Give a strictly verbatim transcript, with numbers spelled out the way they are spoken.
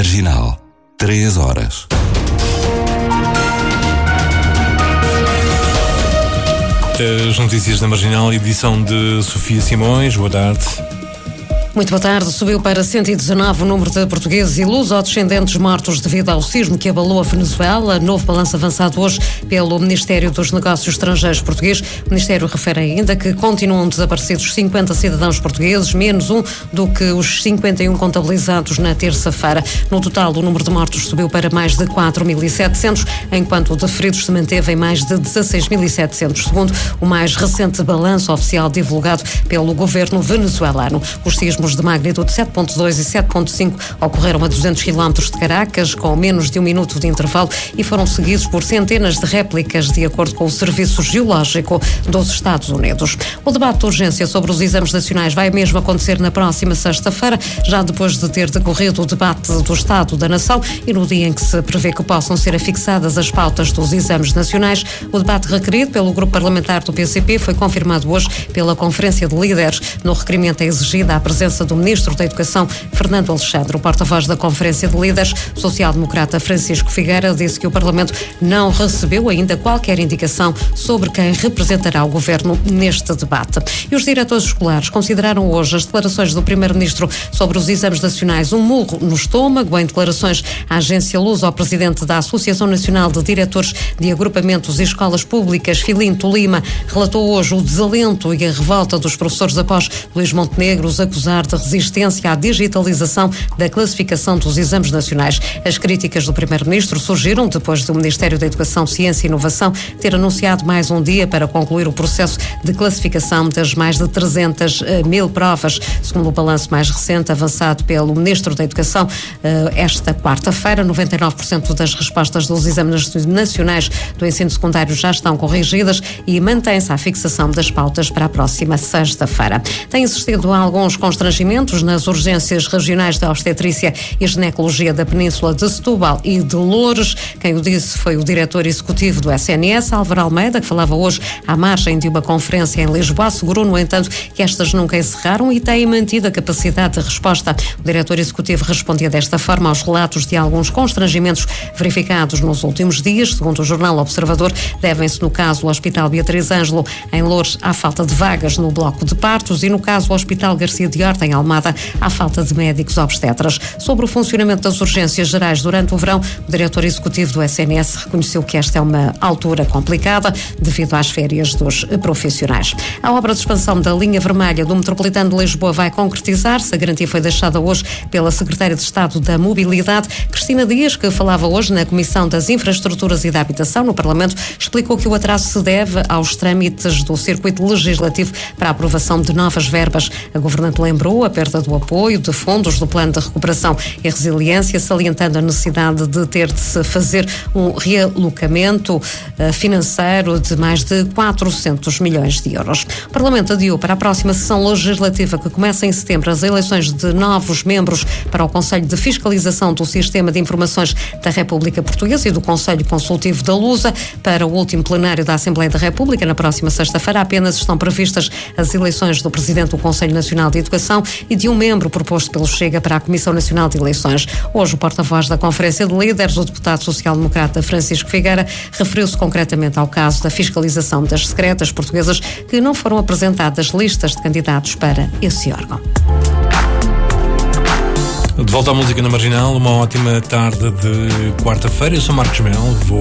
Marginal. Três horas. As notícias da Marginal, edição de Sofia Simões. Boa tarde. Muito boa tarde. Subiu para cento e dezanove o número de portugueses e luso-descendentes mortos devido ao sismo que abalou a Venezuela. Novo balanço avançado hoje pelo Ministério dos Negócios Estrangeiros português. O Ministério refere ainda que continuam desaparecidos cinquenta cidadãos portugueses, menos um do que os cinquenta e um contabilizados na terça-feira. No total, o número de mortos subiu para mais de quatro mil e setecentos, enquanto o de feridos se manteve em mais de dezasseis mil e setecentos, segundo o mais recente balanço oficial divulgado pelo governo venezuelano. Os sismos de magnitude sete ponto dois e sete ponto cinco ocorreram a duzentos quilómetros de Caracas, com menos de um minuto de intervalo, e foram seguidos por centenas de réplicas, de acordo com o Serviço Geológico dos Estados Unidos. O debate de urgência sobre os exames nacionais vai mesmo acontecer na próxima sexta-feira, já depois de ter decorrido o debate do Estado da Nação e no dia em que se prevê que possam ser afixadas as pautas dos exames nacionais. O debate requerido pelo grupo parlamentar do P C P foi confirmado hoje pela Conferência de Líderes. No requerimento é exigida a presença do Ministro da Educação, Fernando Alexandre. O porta-voz da Conferência de Líderes, social-democrata Francisco Figueira, disse que o Parlamento não recebeu ainda qualquer indicação sobre quem representará o Governo neste debate. E os diretores escolares consideraram hoje as declarações do Primeiro-Ministro sobre os exames nacionais um murro no estômago. Em declarações à agência Luso, ao presidente da Associação Nacional de Diretores de Agrupamentos e Escolas Públicas, Filinto Lima, relatou hoje o desalento e a revolta dos professores após Luís Montenegro os acusar de resistência à digitalização da classificação dos exames nacionais. As críticas do Primeiro-Ministro surgiram depois do Ministério da Educação, Ciência e Inovação ter anunciado mais um dia para concluir o processo de classificação das mais de trezentas mil provas. Segundo o balanço mais recente avançado pelo Ministro da Educação, esta quarta-feira, noventa e nove por cento das respostas dos exames nacionais do ensino secundário já estão corrigidas e mantém-se a fixação das pautas para a próxima sexta-feira. Tem existido alguns constrangimentos nas urgências regionais de obstetrícia e ginecologia da Península de Setúbal e de Loures. Quem o disse foi o diretor executivo do S N S, Álvaro Almeida, que falava hoje à margem de uma conferência em Lisboa. Assegurou, no entanto, que estas nunca encerraram e têm mantido a capacidade de resposta. O diretor executivo respondia desta forma aos relatos de alguns constrangimentos verificados nos últimos dias. Segundo o jornal Observador, devem-se, no caso, o Hospital Beatriz Ângelo, em Loures, à falta de vagas no bloco de partos, e no caso, o Hospital Garcia de Horta, em Almada, à falta de médicos obstetras. Sobre o funcionamento das urgências gerais durante o verão, o diretor executivo do S N S reconheceu que esta é uma altura complicada devido às férias dos profissionais. A obra de expansão da linha vermelha do Metropolitano de Lisboa vai concretizar-se. A garantia foi deixada hoje pela Secretária de Estado da Mobilidade, Cristina Dias, que falava hoje na Comissão das Infraestruturas e da Habitação no Parlamento, explicou que o atraso se deve aos trâmites do circuito legislativo para a aprovação de novas verbas. A governante lembrou a perda do apoio de fundos do Plano de Recuperação e Resiliência, salientando a necessidade de ter de se fazer um realocamento uh, financeiro de mais de quatrocentos milhões de euros. O Parlamento adiou para a próxima sessão legislativa, que começa em setembro, as eleições de novos membros para o Conselho de Fiscalização do Sistema de Informações da República Portuguesa e do Conselho Consultivo da Lusa. Para o último plenário da Assembleia da República, na próxima sexta-feira, apenas estão previstas as eleições do Presidente do Conselho Nacional de Educação e de um membro proposto pelo Chega para a Comissão Nacional de Eleições. Hoje, o porta-voz da Conferência de Líderes, o deputado social-democrata Francisco Figueira, referiu-se concretamente ao caso da fiscalização das secretas portuguesas, que não foram apresentadas listas de candidatos para esse órgão. De volta à música na Marginal, uma ótima tarde de quarta-feira. Eu sou Marcos Mel, vou